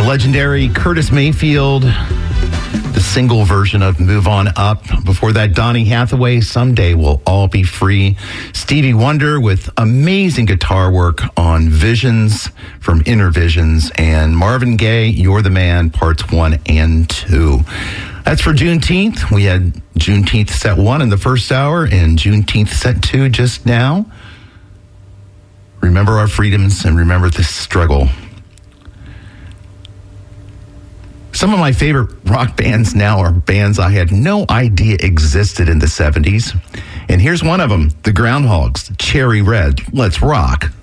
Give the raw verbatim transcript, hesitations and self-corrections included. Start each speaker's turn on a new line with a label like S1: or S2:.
S1: legendary Curtis Mayfield, the single version of Move On Up. Before that, Donny Hathaway, Someday We'll All Be Free. Stevie Wonder with amazing guitar work on Visions from Inner Visions. And Marvin Gaye, You're the Man, parts one and two. That's for Juneteenth. We had Juneteenth set one in the first hour and Juneteenth set two just now. Remember our freedoms and remember this struggle. Some of my favorite rock bands now are bands I had no idea existed in the seventies. And here's one of them, the Groundhogs, Cherry Red. Let's rock.